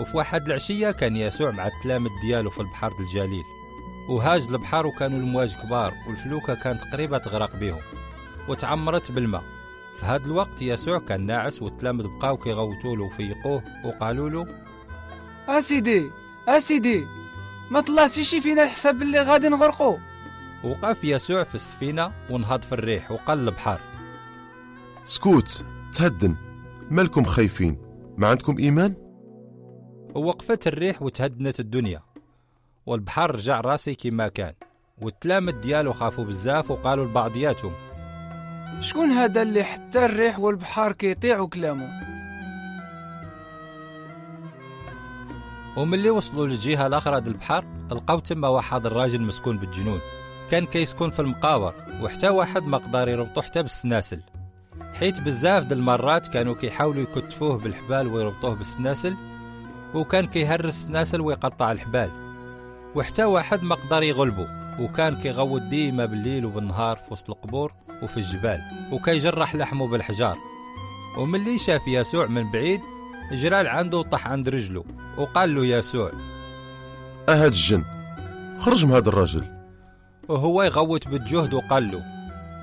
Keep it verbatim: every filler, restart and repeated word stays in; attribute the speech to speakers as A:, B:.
A: وفي واحد العشية كان يسوع مع التلامذ ديالو في البحر الجليل، وهاج البحر وكانوا المواج كبار والفلوكة كانت قريبة تغرق بهم وتعمرت بالماء. في هذا الوقت يسوع كان ناعس والتلامذ بقاو كيغوتوا له وفيقوه وقالوا له:
B: اسيدي اسيدي ما طلعتيش فينا الحساب اللي غادي نغرقوا.
A: وقف يسوع في السفينة ونهض في الريح وقال للبحر:
C: سكوت، تهدن، مالكم خايفين؟ ما عندكم إيمان؟
A: ووقفت الريح وتهدنت الدنيا والبحر رجع راسي كما كان، والتلامذ ديالو خافوا بزاف وقالوا لبعضياتهم:
B: شكون هذا اللي حتى الريح والبحر كيطيعوا كلامه؟
A: وملي وصلوا للجهة الأخرى د البحر لقاو تما واحد الراجل مسكون بالجنون، كان كيسكن في المقابر وحتى واحد ما قدر يربطو حتى بالسناسل، حيت بزاف د المرات كانوا كيحاولوا يكتفوه بالحبال ويربطوه بالسناسل، وكان كيهرس السناسل ويقطع الحبال، وحتى واحد ما قدر يغلبو، وكان كيغوت ديما بالليل وبالنهار في وسط القبور وفي الجبال وكيجرح لحمه بالحجار. وملي شاف يسوع من بعيد جرى لعنده وطح عند رجله وقال له يسوع:
C: أهد الجن، خرج من هذا الرجل.
A: وهو يغوت بالجهد وقال له: